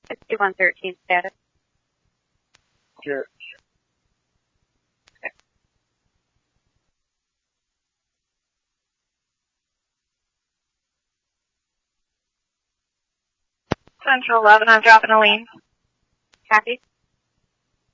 6113 status. Sure. Central 11, I'm dropping a lean. Copy.